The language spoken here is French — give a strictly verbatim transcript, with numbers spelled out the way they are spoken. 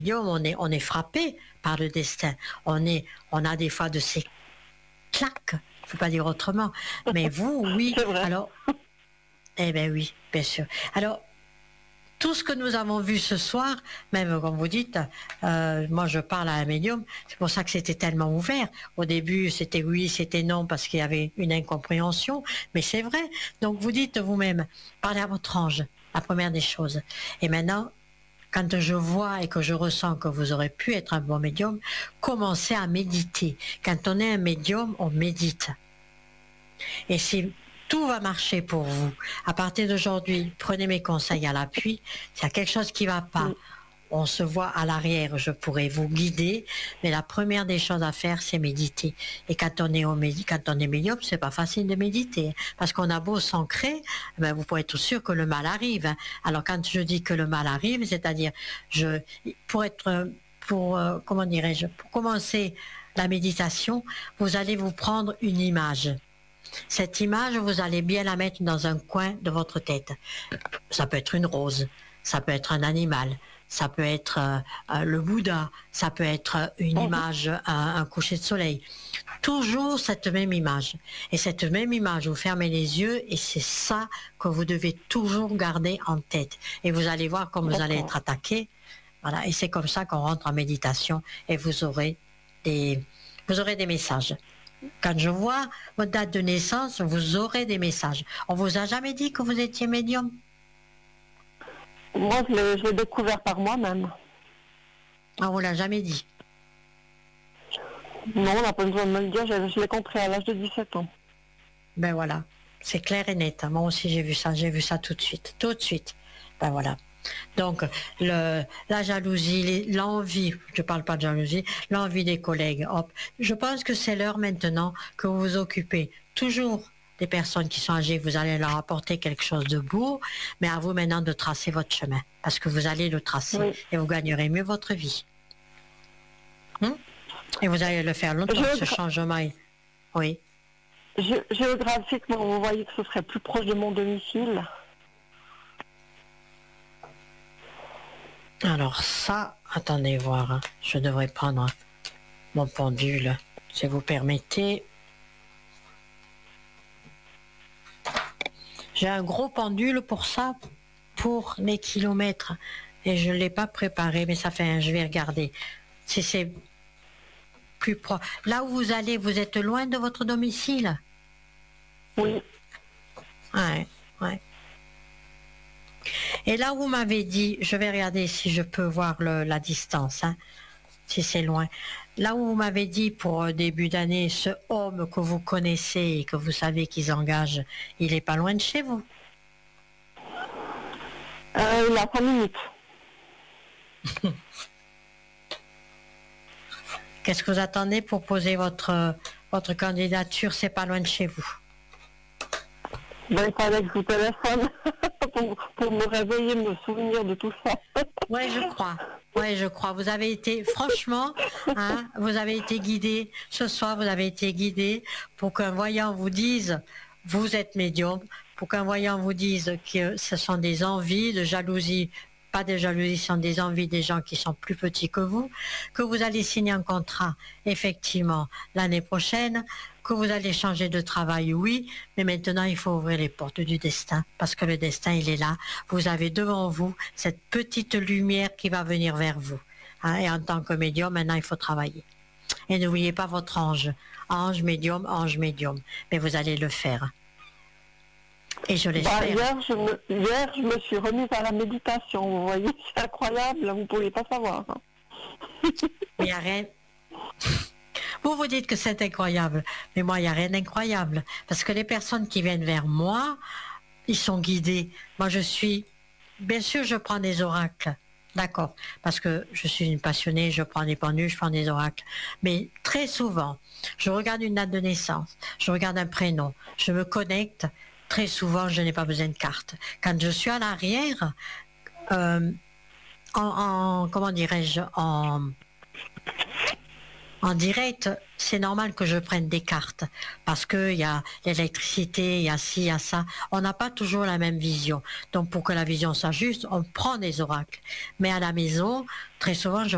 médium, on est, on est frappé par le destin. On, est, on a des fois de ces claques, il ne faut pas dire autrement. Mais vous, oui. C'est vrai. Alors, eh bien oui, bien sûr. Alors, tout ce que nous avons vu ce soir, même comme vous dites, euh, moi je parle à un médium, c'est pour ça que c'était tellement ouvert. Au début, c'était oui, c'était non, parce qu'il y avait une incompréhension, mais c'est vrai. Donc vous dites vous-même, parlez à votre ange, la première des choses. Et maintenant, quand je vois et que je ressens que vous aurez pu être un bon médium, commencez à méditer. Quand on est un médium, on médite. Et si tout va marcher pour vous, à partir d'aujourd'hui, prenez mes conseils à l'appui. S'il y a quelque chose qui ne va pas, on se voit à l'arrière, je pourrais vous guider, mais la première des choses à faire, c'est méditer. Et quand on est, au médi- quand on est médium, c'est pas facile de méditer, parce qu'on a beau s'ancrer, ben vous pouvez être sûr que le mal arrive. hein. Alors quand je dis que le mal arrive, c'est-à-dire, je, pour être, pour, euh, comment dirais-je, pour commencer la méditation, vous allez vous prendre une image. Cette image, vous allez bien la mettre dans un coin de votre tête. Ça peut être une rose, ça peut être un animal, ça peut être euh, euh, le Bouddha, ça peut être une image, un, un coucher de soleil. Toujours cette même image. Et cette même image, vous fermez les yeux et c'est ça que vous devez toujours garder en tête. Et vous allez voir comme vous allez être attaqué. Voilà. Et c'est comme ça qu'on rentre en méditation et vous aurez des, vous aurez des messages. Quand je vois votre date de naissance, vous aurez des messages. On vous a jamais dit que vous étiez médium? Moi, je l'ai, je l'ai découvert par moi-même. Ah, on vous l'a jamais dit? Non, on n'a pas besoin de me le dire, je, je l'ai compris à l'âge de dix-sept ans. Ben voilà, c'est clair et net. Moi aussi j'ai vu ça, j'ai vu ça tout de suite, tout de suite. Ben voilà. Donc le, la jalousie, les- l'envie, je parle pas de jalousie, l'envie des collègues. Hop, je pense que c'est l'heure maintenant que vous vous occupez toujours des personnes qui sont âgées. Vous allez leur apporter quelque chose de beau, mais à vous maintenant de tracer votre chemin, parce que vous allez le tracer Oui. et vous gagnerez mieux votre vie. Hum et vous allez le faire longtemps, Je- ce changement. Oui. Gé- Géographiquement, vous voyez que ce serait plus proche de mon domicile. Alors ça, attendez voir, hein. Je devrais prendre mon pendule, si vous permettez. J'ai un gros pendule pour ça, pour les kilomètres, et je ne l'ai pas préparé, mais ça fait un, je vais regarder. Si c'est plus proche. Là où vous allez, vous êtes loin de votre domicile? Oui. Ouais, ouais. Et là où vous m'avez dit, je vais regarder si je peux voir le- la distance, hein, si c'est loin. Là où vous m'avez dit pour euh, début d'année, ce homme que vous connaissez et que vous savez qu'ils engagent, il est pas loin de chez vous? Euh, il a cinq minutes. Qu'est-ce que vous attendez pour poser votre, votre candidature? C'est pas loin de chez vous. Ben, il fallait que je vous téléphone pour, pour me réveiller, me souvenir de tout ça. Oui, je crois. Oui, je crois. Vous avez été, franchement, hein, vous avez été guidé. Ce soir, vous avez été guidé pour qu'un voyant vous dise, vous êtes médium, pour qu'un voyant vous dise que ce sont des envies de jalousie, pas des jalousies, ce sont des envies des gens qui sont plus petits que vous, que vous allez signer un contrat, effectivement, l'année prochaine, que vous allez changer de travail, oui, mais maintenant il faut ouvrir les portes du destin, parce que le destin, il est là. Vous avez devant vous cette petite lumière qui va venir vers vous. Hein, et en tant que médium, maintenant il faut travailler. Et n'oubliez pas votre ange. Ange, médium, ange, médium. Mais vous allez le faire. Et je Bah, l'espère. hier, je me, hier, je me suis remise à la méditation. Vous voyez, c'est incroyable, vous ne pouvez pas savoir. hein. Mais il n'y a rien. Vous vous dites que c'est incroyable, mais moi, il n'y a rien d'incroyable. Parce que les personnes qui viennent vers moi, ils sont guidés. Moi, je suis... Bien sûr, je prends des oracles. D'accord. Parce que je suis une passionnée, je prends des pendules, je prends des oracles. Mais très souvent, je regarde une date de naissance, je regarde un prénom, je me connecte. Très souvent, je n'ai pas besoin de carte. Quand je suis à l'arrière, euh, en, en... Comment dirais-je? En... En direct, c'est normal que je prenne des cartes parce qu'il y a l'électricité, il y a ci, il y a ça. On n'a pas toujours la même vision. Donc pour que la vision soit juste, on prend des oracles. Mais à la maison, très souvent, je